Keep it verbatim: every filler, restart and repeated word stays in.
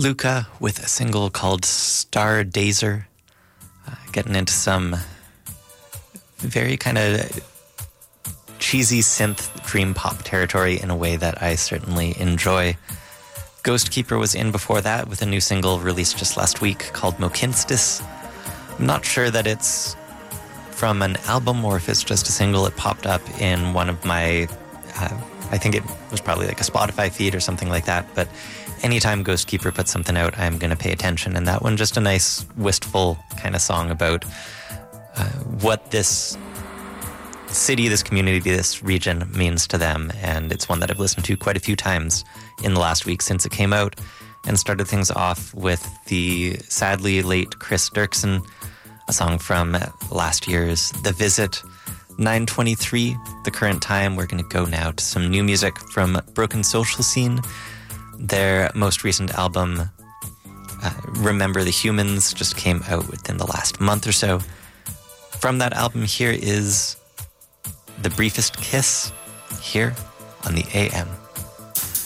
Luca with a single called Stardazer, uh, getting into some very kind of cheesy synth dream pop territory in a way that I certainly enjoy. Ghostkeeper was in before that with a new single released just last week called Mokinstis. I'm not sure that it's from an album or if it's just a single. It popped up in one of my, uh, I think it was probably like a Spotify feed or something like that, but anytime Ghostkeeper puts something out, I'm going to pay attention. And that one, just a nice, wistful kind of song about uh, what this city, this community, this region means to them. And it's one that I've listened to quite a few times in the last week since it came out, and started things off with the sadly late Chris Dirksen, a song from last year's The Visit. nine twenty-three, the current time. We're going to go now to some new music from Broken Social Scene. Their most recent album, uh, Remember the Humans, just came out within the last month or so. From that album, here is The Briefest Kiss, here on the A M.